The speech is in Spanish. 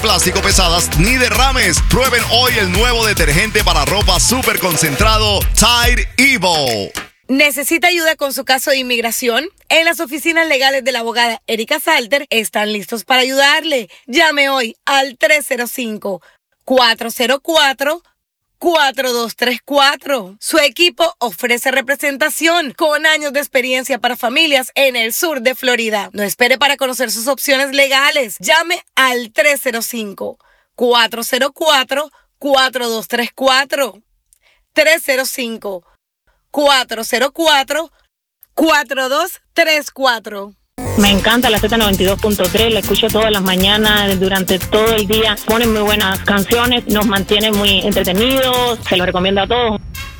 plástico pesadas ni derrames. Prueben hoy el nuevo detergente para ropa súper concentrado Tide Evo. ¿Necesita ayuda con su caso de inmigración? En las oficinas legales de la abogada Erika Salter están listos para ayudarle. Llame hoy al 305-404-4234. Su equipo ofrece representación con años de experiencia para familias en el sur de Florida. No espere para conocer sus opciones legales. Llame al 305-404-4234. 305-404-4234. Me encanta la Z92.3, la escucho todas las mañanas, durante todo el día. Ponen muy buenas canciones, nos mantienen muy entretenidos, se lo recomiendo a todos.